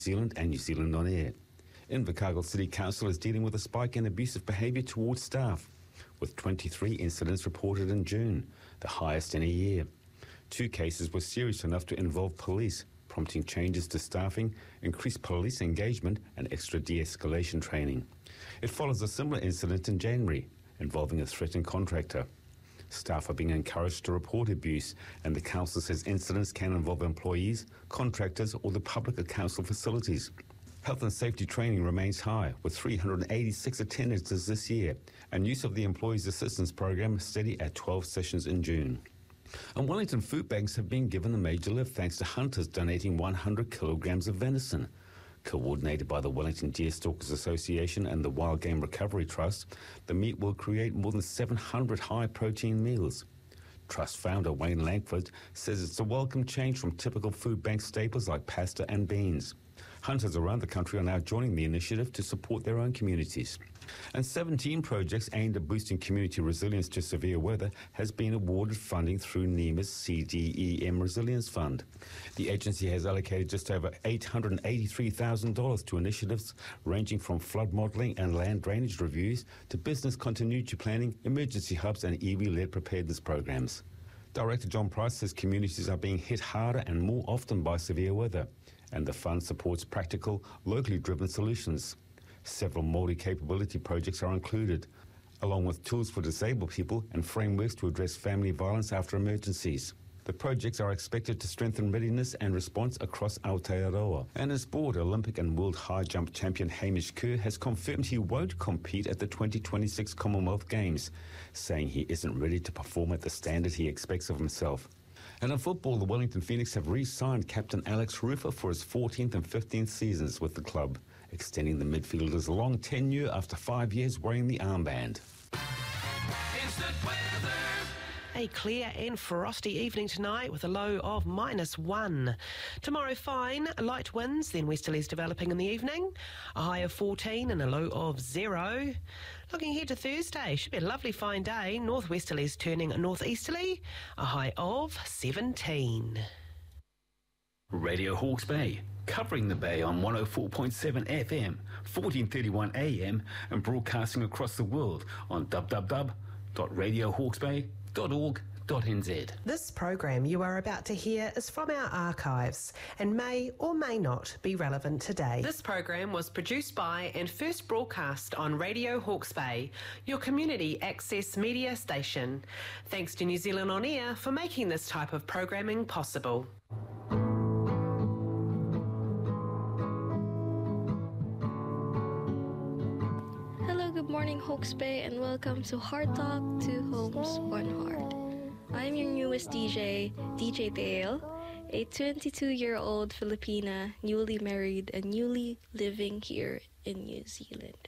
Zealand and New Zealand On Air. Invercargill City Council is dealing with a spike in abusive behaviour towards staff, with 23 incidents reported in June, the highest in a year. 2 cases were serious enough to involve police, prompting changes to staffing, increased police engagement and extra de-escalation training. It follows a similar incident in January, involving a threatened contractor. Staff are being encouraged to report abuse, and the council says incidents can involve employees, contractors or the public at council facilities. Health and safety training remains high, with 386 attendances this year, and use of the Employees Assistance Program steady at 12 sessions in June. And Wellington food banks have been given a major lift thanks to hunters donating 100 kilograms of venison. Coordinated by the Wellington Deerstalkers Association and the Wild Game Recovery Trust, the meat will create more than 700 high-protein meals. Trust founder Wayne Langford says it's a welcome change from typical food bank staples like pasta and beans. Hunters around the country are now joining the initiative to support their own communities. And 17 projects aimed at boosting community resilience to severe weather has been awarded funding through NEMA's CDEM Resilience Fund. The agency has allocated just over $883,000 to initiatives ranging from flood modelling and land drainage reviews to business continuity planning, emergency hubs and EV-led preparedness programs. Director John Price says communities are being hit harder and more often by severe weather, and the fund supports practical, locally driven solutions. Several multi-capability projects are included, along with tools for disabled people and frameworks to address family violence after emergencies. The projects are expected to strengthen readiness and response across Aotearoa. And in sport, Olympic and world high jump champion Hamish Kerr has confirmed he won't compete at the 2026 Commonwealth Games, saying he isn't ready to perform at the standard he expects of himself. And in football, the Wellington Phoenix have re-signed captain Alex Rufer for his 14th and 15th seasons with the club, extending the midfielder's long tenure after 5 years wearing the armband. Instant weather. A clear and frosty evening tonight with a low of -1. Tomorrow fine, light winds, then westerlies developing in the evening. A high of 14 and a low of 0. Looking ahead to Thursday, should be a lovely fine day. Northwesterlies turning northeasterly, a high of 17. Radio Hawke's Bay, covering the Bay on 104.7 FM, 1431 AM and broadcasting across the world on www.radiohawksbay.org.nz. This program you are about to hear is from our archives and may or may not be relevant today. This program was produced by and first broadcast on Radio Hawke's Bay, your community access media station. Thanks to New Zealand On Air for making this type of programming possible. Good morning, Hawke's Bay, and welcome to Heart Talk, Two Homes, One Heart. I'm your newest DJ, DJ Dale, a 22-year-old Filipina, newly married and newly living here in New Zealand.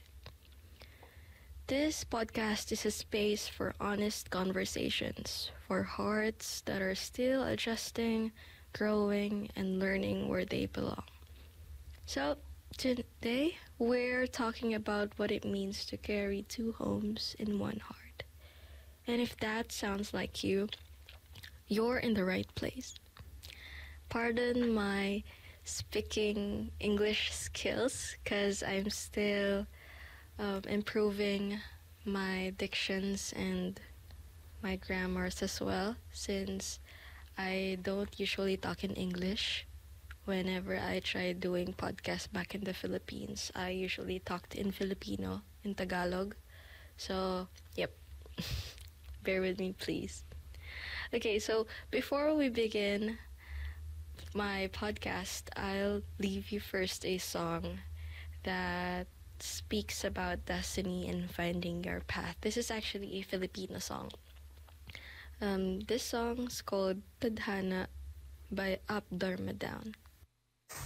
This podcast is a space for honest conversations, for hearts that are still adjusting, growing, and learning where they belong. So, today, we're talking about what it means to carry 2 homes in one heart. And if that sounds like you, you're in the right place. Pardon my speaking English skills, because I'm still improving my dictions and my grammars as well, since I don't usually talk in English. Whenever I tried doing podcasts back in the Philippines, I usually talked in Filipino, in Tagalog. So, yep. Bear with me, please. Okay, so before we begin my podcast, I'll leave you first a song that speaks about destiny and finding your path. This is actually a Filipino song. This song's called Tadhana by Up Dharma Down.